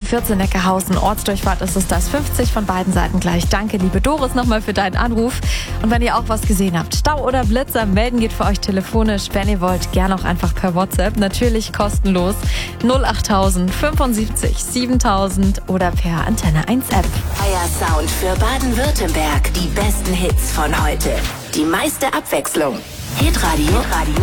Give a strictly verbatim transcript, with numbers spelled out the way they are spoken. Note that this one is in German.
vierzehn Neckarhausen, Ortsdurchfahrt ist es das, fünfzig von beiden Seiten gleich. Danke, liebe Doris, nochmal für deinen Anruf. Und wenn ihr auch was gesehen habt, Stau oder Blitzer, melden geht für euch telefonisch. Wenn ihr wollt, gerne auch einfach per WhatsApp, natürlich kostenlos. null achttausend fünfundsiebzig siebentausend oder per Antenne eins App. Feiersound für Baden-Württemberg. Die besten Hits von heute. Die meiste Abwechslung. Hitradio. Hitradio.